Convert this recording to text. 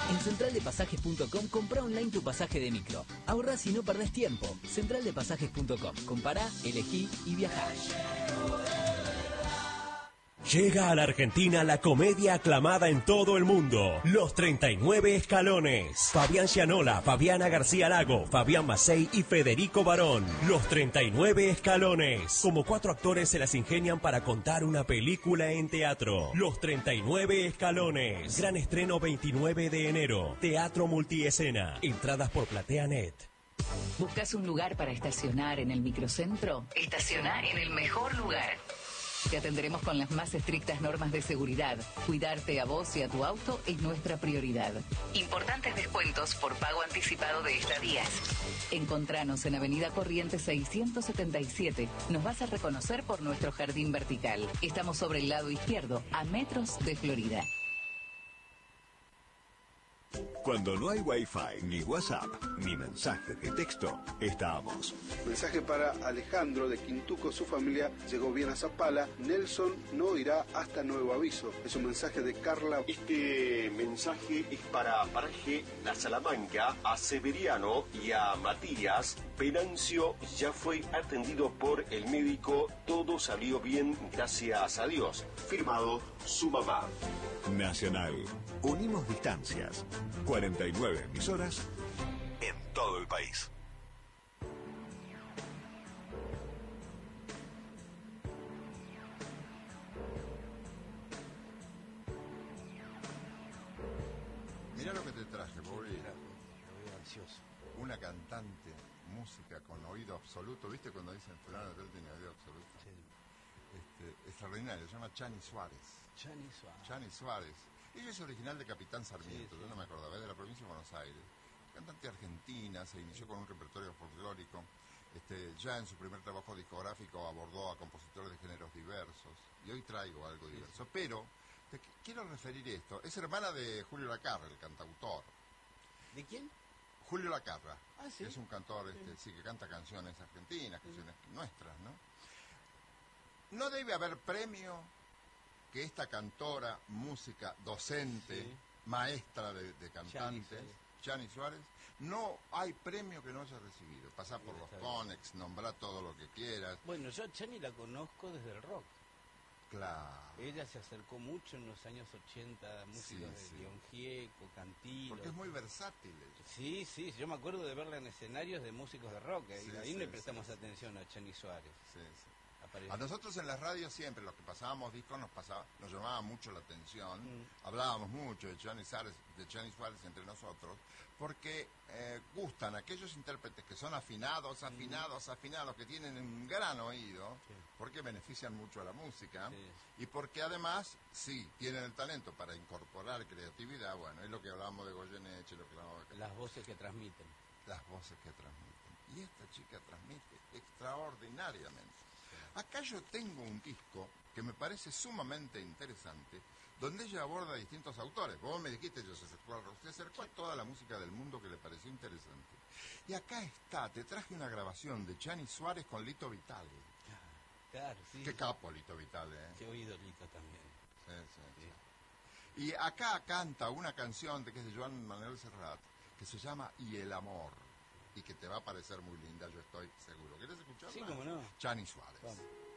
En centraldepasajes.com compra online tu pasaje de micro. Ahorrás y no perdés tiempo. Centraldepasajes.com. Compará, elegí y viajá. Llega a la Argentina la comedia aclamada en todo el mundo, Los 39 Escalones. Fabián Gianola, Fabiana García Lago, Fabián Macei y Federico Barón. Los 39 Escalones. Como 4 actores se las ingenian para contar una película en teatro. Los 39 Escalones. Gran estreno 29 de enero. Teatro multiescena. Entradas por PlateaNet. ¿Buscas un lugar para estacionar en el microcentro? Estaciona en el mejor lugar. Te atenderemos con las más estrictas normas de seguridad. Cuidarte a vos y a tu auto es nuestra prioridad. Importantes descuentos por pago anticipado de estadías. Encontranos en Avenida Corrientes 677. Nos vas a reconocer por nuestro jardín vertical. Estamos sobre el lado izquierdo, a metros de Florida. Cuando no hay Wi-Fi, ni WhatsApp, ni mensajes de texto, estamos. Mensaje para Alejandro de Quintuco, su familia llegó bien a Zapala. Nelson no irá hasta nuevo aviso. Es un mensaje de Carla. Este mensaje es para Paraje, la Salamanca, a Severiano y a Matías. Venancio ya fue atendido por el médico, todo salió bien, gracias a Dios. Firmado su mamá. Nacional. Unimos distancias. 49 emisoras en todo el país. Mirá lo que te traje, Bobby. Ansioso. Una cantante, música con oído absoluto. ¿Viste cuando dicen fulano de tal tiene oído absoluto? Sí. Extraordinario, se llama Chani Suárez. Chani Suárez. Ella es original de Capitán Sarmiento, yo no me acordaba, es de la provincia de Buenos Aires. Cantante argentina, se inició con un repertorio folclórico. Ya en su primer trabajo discográfico abordó a compositores de géneros diversos. Y hoy traigo algo diverso. Pero te quiero referir esto. Es hermana de Julio Lacarra, el cantautor. ¿De quién? Julio Lacarra. Ah, ¿sí? Es un cantor sí, que canta canciones argentinas, canciones nuestras, ¿no? No debe haber premio que esta cantora, música, docente, maestra de cantantes, Chani Suárez, no hay premio que no haya recibido. Pasá por los Conex, nombrá todo lo que quieras. Bueno, yo a Chani la conozco desde el rock. Claro. Ella se acercó mucho en los años 80 a músicos de León Gieco, Cantilo. Porque es muy versátil ella. Sí, yo me acuerdo de verla en escenarios de músicos de rock. Ahí le prestamos atención a Chani Suárez. A nosotros en la radio siempre, los que pasábamos discos, nos llamaba mucho la atención. Hablábamos mucho de Chani Suárez entre nosotros, porque gustan aquellos intérpretes que son afinados, que tienen un gran oído, porque benefician mucho a la música, y porque además, tienen el talento para incorporar creatividad. Bueno, es lo que hablábamos de Goyeneche, lo que hablábamos de... Las voces que transmiten. Y esta chica transmite extraordinariamente. Acá yo tengo un disco que me parece sumamente interesante, donde ella aborda distintos autores. Vos me dijiste, se acercó a toda la música del mundo que le pareció interesante. Y acá está, te traje una grabación de Chani Suárez con Lito Vitale. Claro, sí. Qué capo Lito Vitale, ¿eh? Qué oído Lito también. Sí. Y acá canta una canción que es de Joan Manuel Serrat, que se llama Y el amor. Y que te va a parecer muy linda, yo estoy seguro. ¿Querés escucharla? Sí, cómo no. Chani Suárez. Vamos.